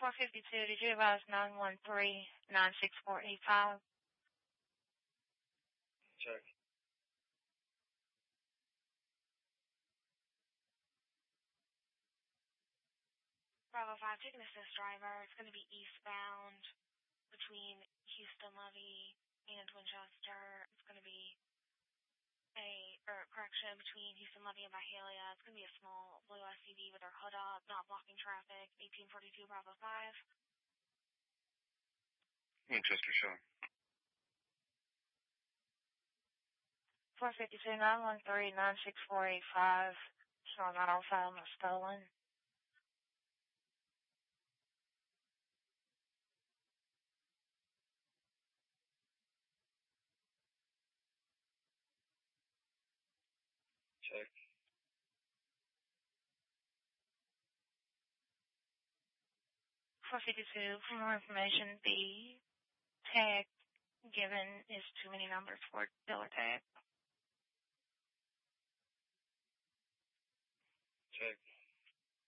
452, did you advise 913-96485? Check. Bravo 5, take an assist driver. It's going to be eastbound between Houston Levee and Winchester. It's going to be between Houston Levee and Byhalia. It's going to be a small blue SUV with their hood up, not blocking traffic. 1842 Bravo 5. Winchester show. 452 913-96485. Showing that all file was stolen. Check. 452, for more information, the tag given is too many numbers for dealer tag. Check.